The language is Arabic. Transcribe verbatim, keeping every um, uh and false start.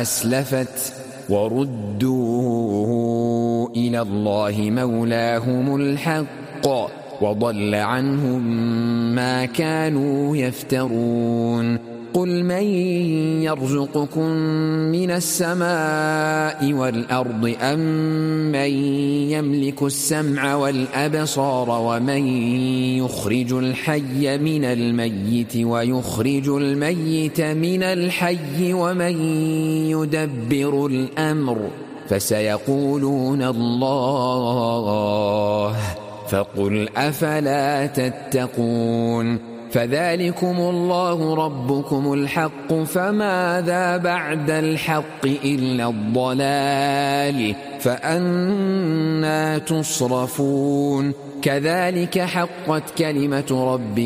أسلفت وردوا إلى الله مولاهم الحق وضل عنهم ما كانوا يفترون. قل من يرزقكم من السماء والأرض أم من يملك السمع والأبصار ومن يخرج الحي من الميت ويخرج الميت من الحي ومن يدبر الأمر فسيقولون الله فقل أفلا تتقون. فذلكم الله ربكم الحق فماذا بعد الحق إلا الضلال فأنى تصرفون. كذلك حقت كلمة ربك